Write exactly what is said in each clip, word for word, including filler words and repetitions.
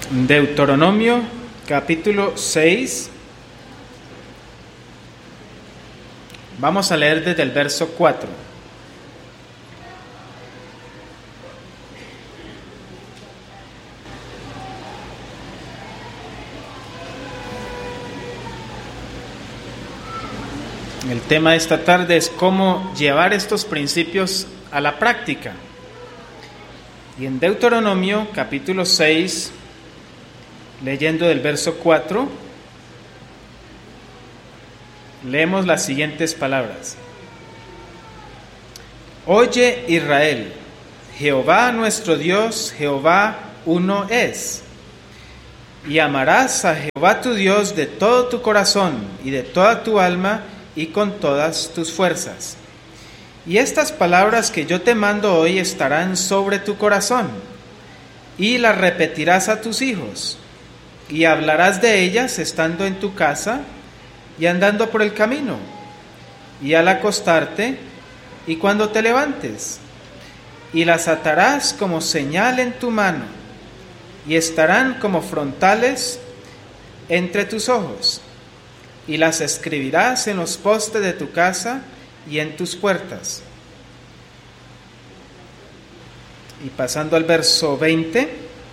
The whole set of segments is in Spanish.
Deuteronomio capítulo seis. Vamos a leer desde el verso cuatro. El tema de esta tarde es cómo llevar estos principios a la práctica. Y en Deuteronomio capítulo seis, leyendo del verso cuatro, leemos las siguientes palabras. Oye Israel, Jehová nuestro Dios, Jehová uno es. Y amarás a Jehová tu Dios de todo tu corazón y de toda tu alma y con todas tus fuerzas. Y estas palabras que yo te mando hoy estarán sobre tu corazón, y las repetirás a tus hijos, y hablarás de ellas estando en tu casa y andando por el camino, y al acostarte y cuando te levantes, y las atarás como señal en tu mano, y estarán como frontales entre tus ojos, y las escribirás en los postes de tu casa y en tus puertas. Y pasando al verso veinte,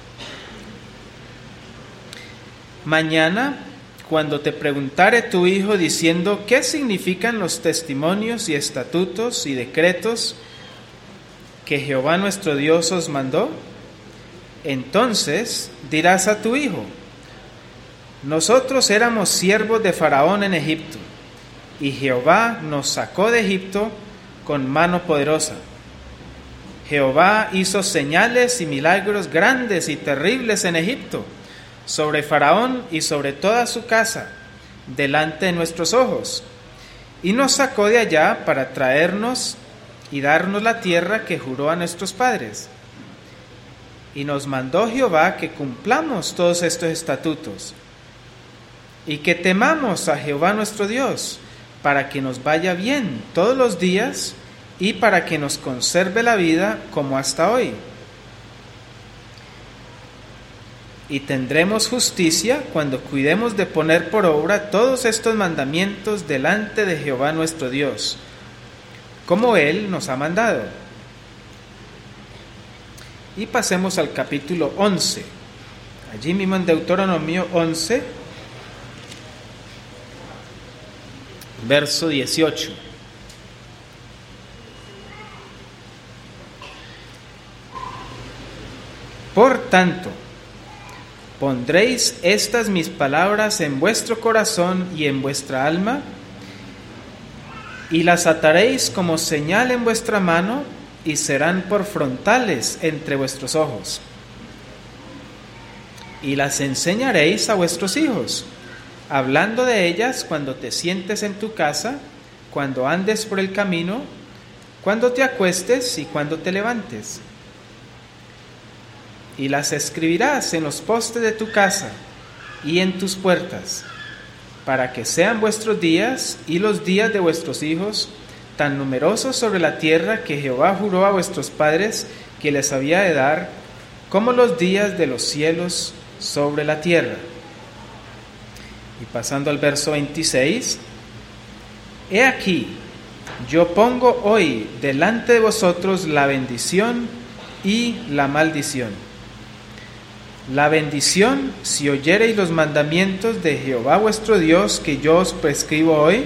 mañana, cuando te preguntare tu hijo diciendo qué significan los testimonios y estatutos y decretos que Jehová nuestro Dios os mandó, entonces dirás a tu hijo: nosotros éramos siervos de Faraón en Egipto, y Jehová nos sacó de Egipto con mano poderosa. Jehová hizo señales y milagros grandes y terribles en Egipto, sobre Faraón y sobre toda su casa, delante de nuestros ojos, y nos sacó de allá para traernos y darnos la tierra que juró a nuestros padres. Y nos mandó Jehová que cumplamos todos estos estatutos, y que temamos a Jehová nuestro Dios, para que nos vaya bien todos los días y para que nos conserve la vida como hasta hoy. Y tendremos justicia cuando cuidemos de poner por obra todos estos mandamientos delante de Jehová nuestro Dios, como Él nos ha mandado. Y pasemos al capítulo once. Allí mismo en Deuteronomio once, verso dieciocho. Por tanto, pondréis estas mis palabras en vuestro corazón y en vuestra alma, y las ataréis como señal en vuestra mano, y serán por frontales entre vuestros ojos. Y las enseñaréis a vuestros hijos, hablando de ellas cuando te sientes en tu casa, cuando andes por el camino, cuando te acuestes y cuando te levantes. Y las escribirás en los postes de tu casa y en tus puertas, para que sean vuestros días y los días de vuestros hijos tan numerosos sobre la tierra que Jehová juró a vuestros padres que les había de dar, como los días de los cielos sobre la tierra. Y pasando al verso veintiséis, he aquí, yo pongo hoy delante de vosotros la bendición y la maldición. La bendición, si oyereis los mandamientos de Jehová vuestro Dios que yo os prescribo hoy,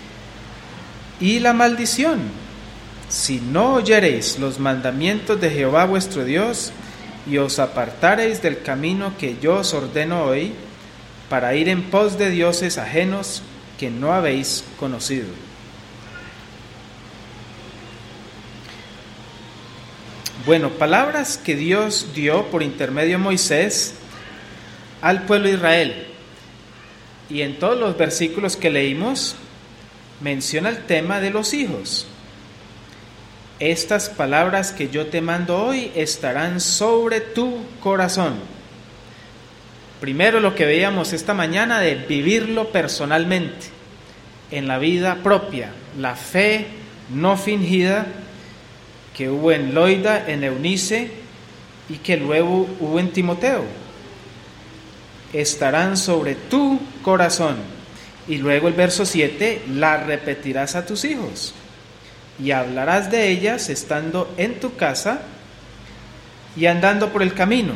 y la maldición, si no oyereis los mandamientos de Jehová vuestro Dios y os apartareis del camino que yo os ordeno hoy, para ir en pos de dioses ajenos que no habéis conocido. Bueno, palabras que Dios dio por intermedio de Moisés al pueblo de Israel. Y en todos los versículos que leímos, menciona el tema de los hijos. Estas palabras que yo te mando hoy estarán sobre tu corazón. Primero lo que veíamos esta mañana de vivirlo personalmente, en la vida propia, la fe no fingida que hubo en Loida, en Eunice y que luego hubo en Timoteo. estarán sobre tu corazón. Y luego el verso siete, las repetirás a tus hijos y hablarás de ellas estando en tu casa y andando por el camino.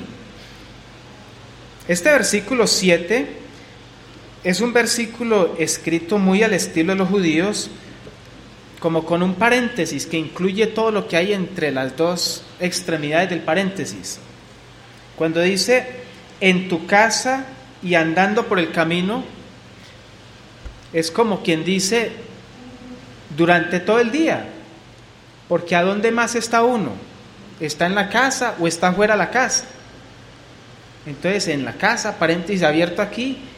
Este versículo siete es un versículo escrito muy al estilo de los judíos, como con un paréntesis que incluye todo lo que hay entre las dos extremidades del paréntesis. Cuando dice en tu casa y andando por el camino, es como quien dice durante todo el día, porque ¿a dónde más está uno? ¿Está en la casa o está fuera de la casa? Entonces en la casa, paréntesis abierto aquí,